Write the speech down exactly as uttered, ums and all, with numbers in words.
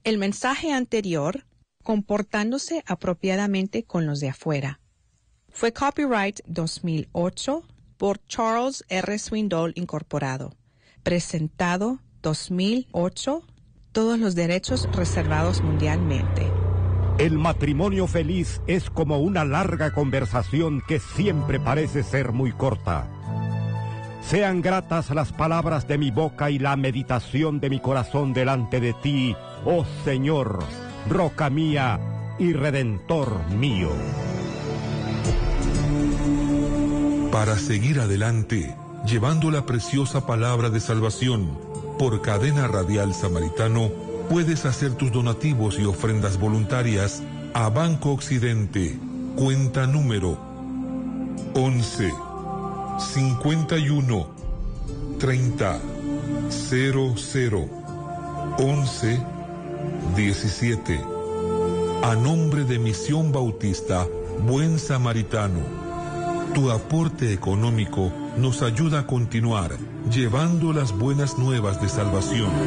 El mensaje anterior, comportándose apropiadamente con los de afuera, fue copyright dos mil ocho por Charles R. Swindoll Incorporado. Presentado dos mil ocho, todos los derechos reservados mundialmente. El matrimonio feliz es como una larga conversación que siempre parece ser muy corta. Sean gratas las palabras de mi boca y la meditación de mi corazón delante de ti, oh Señor, roca mía y redentor mío. Para seguir adelante, llevando la preciosa palabra de salvación, por Cadena Radial Samaritano, puedes hacer tus donativos y ofrendas voluntarias a Banco Occidente, cuenta número once, cincuenta y uno, treinta, cero cero, once, diecisiete. A nombre de Misión Bautista Buen Samaritano, tu aporte económico nos ayuda a continuar llevando las buenas nuevas de salvación.